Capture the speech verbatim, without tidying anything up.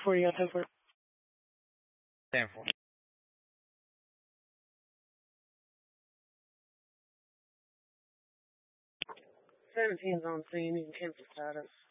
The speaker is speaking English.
forty on ten four. ten four. seventeen's on scene. You can cancel status.